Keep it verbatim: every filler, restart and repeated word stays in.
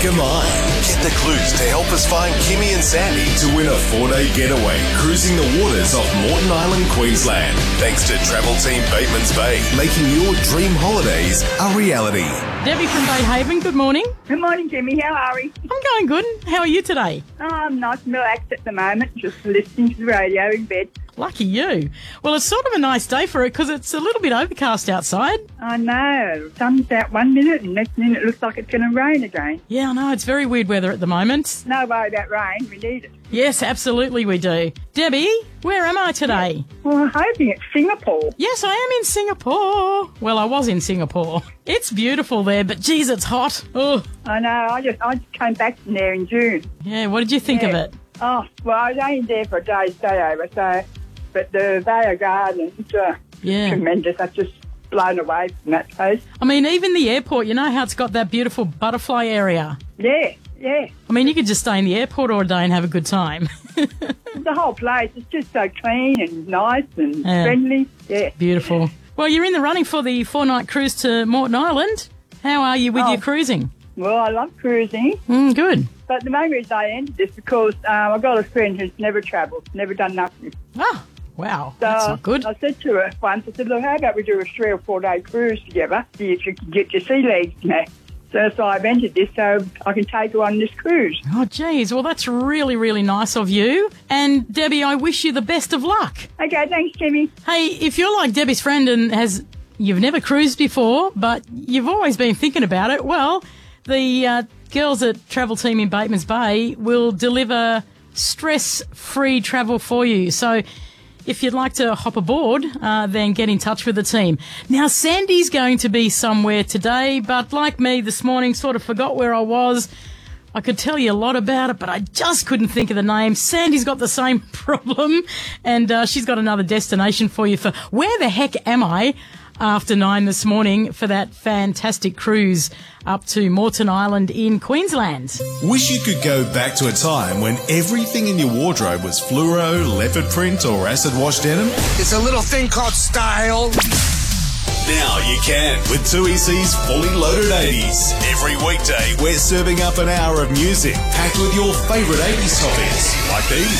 Heck Am I? Get the clues to help us find Kimmy and Sandy to win a four-day getaway cruising the waters off Moreton Island, Queensland. Thanks to Travel Team Bateman's Bay, making your dream holidays a reality. Debbie from Bay Haven, good morning. Good morning, Jimmy. How are we? I'm going good. How are you today? Oh, I'm nice and relaxed at the moment, just listening to the radio in bed. Lucky you. Well, it's sort of a nice day for it because it's a little bit overcast outside. I know. Sun's out one minute and next minute it looks like it's going to rain again. Yeah, I know. It's very weird weather at the moment. No worry about rain. We need it. Yes, absolutely we do. Debbie, where am I today? Well, I'm hoping it's Singapore. Yes, I am in Singapore. Well, I was in Singapore. It's beautiful there, but geez, it's hot. Oh, I know. I just I just came back from there in June. yeah. What did you think Yeah. of it? Oh, well, I was only there for a day's stay over, so... But the Bay of Gardens, uh, Yeah. tremendous. I've just blown away from that place. I mean, even the airport, you know how it's got that beautiful butterfly area? Yeah, yeah. I mean, you could just stay in the airport all day and have a good time. The whole place is just so clean and nice and Yeah. friendly. Yeah. Beautiful. Well, you're in the running for the four-night cruise to Moreton Island. How are you with Oh. your cruising? Well, I love cruising. Mm, good. But the main reason I ended this because um, I've got a friend who's never travelled, never done nothing. Ah, wow. So That's not good. I said to her once, I said, look, how about we do a three or four day cruise together, see if you can get your sea legs now. So, so I've entered this so I can take her on this cruise. Oh, geez. Well, that's really, really nice of you. And, Debbie, I wish you the best of luck. Okay, thanks, Kimmy. Hey, if you're like Debbie's friend and has you've never cruised before, but you've always been thinking about it, well, the uh, girls at Travel Team in Bateman's Bay will deliver stress-free travel for you. So if you'd like to hop aboard, uh, then get in touch with the team. Now, Sandy's going to be somewhere today, but like me this morning, sort of forgot where I was. I could tell you a lot about it, but I just couldn't think of the name. Sandy's got the same problem, and uh, she's got another destination for you for Where the Heck Am I? After nine this morning for that fantastic cruise up to Moreton Island in Queensland. Wish you could go back to a time when everything in your wardrobe was fluoro, leopard print or acid wash denim? It's a little thing called style. Now you can with two E C's Fully Loaded eighties. Every weekday we're serving up an hour of music packed with your favourite eighties topics like these.